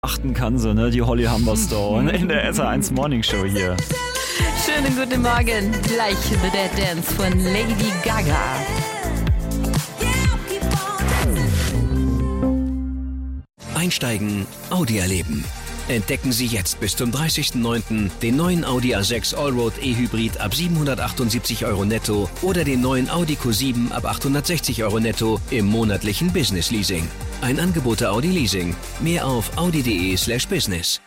achten kann, so, ne? Die Holly Humberstone in der SR1 Morning Show hier. Schönen guten Morgen. Gleich The Dead Dance von Lady Gaga. Einsteigen, Audi erleben. Entdecken Sie jetzt bis zum 30.09. den neuen Audi A6 Allroad E-Hybrid ab 778 € netto oder den neuen Audi Q7 ab 860 € netto im monatlichen Business Leasing. Ein Angebot der Audi Leasing. Mehr auf audi.de/business.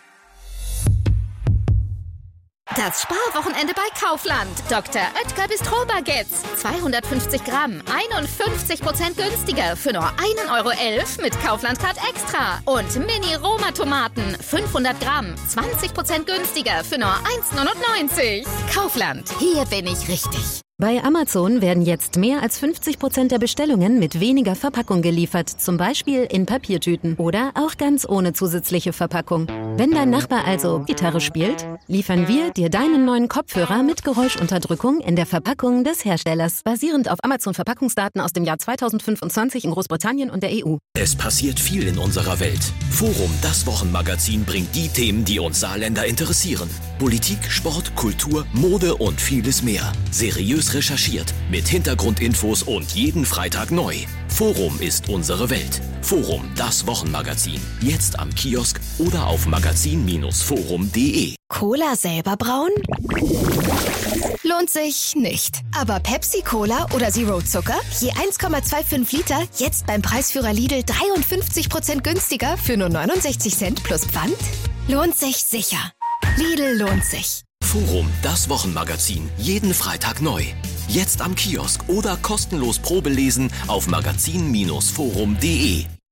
Das Sparwochenende bei Kaufland. Dr. Oetker Bistro-Baguettes. 250 Gramm, 51% günstiger für nur 1,11 € mit Kaufland-Card Extra. Und Mini-Roma-Tomaten, 500 Gramm, 20% günstiger für nur 1,99 €. Kaufland, hier bin ich richtig. Bei Amazon werden jetzt mehr als 50% der Bestellungen mit weniger Verpackung geliefert, zum Beispiel in Papiertüten oder auch ganz ohne zusätzliche Verpackung. Wenn dein Nachbar also Gitarre spielt, liefern wir dir deinen neuen Kopfhörer mit Geräuschunterdrückung in der Verpackung des Herstellers, basierend auf Amazon-Verpackungsdaten aus dem Jahr 2025 in Großbritannien und der EU. Es passiert viel in unserer Welt. Forum, das Wochenmagazin, bringt die Themen, die uns Saarländer interessieren. Politik, Sport, Kultur, Mode und vieles mehr. Seriös recherchiert, mit Hintergrundinfos und jeden Freitag neu. Forum ist unsere Welt. Forum, das Wochenmagazin. Jetzt am Kiosk oder auf magazin-forum.de. Cola selber brauen? Lohnt sich nicht. Aber Pepsi-Cola oder Zero Zucker? Je 1,25 Liter, jetzt beim Preisführer Lidl 53% günstiger für nur 69 Cent plus Pfand? Lohnt sich sicher. Lidl lohnt sich. Forum, das Wochenmagazin. Jeden Freitag neu. Jetzt am Kiosk oder kostenlos Probelesen auf magazin-forum.de.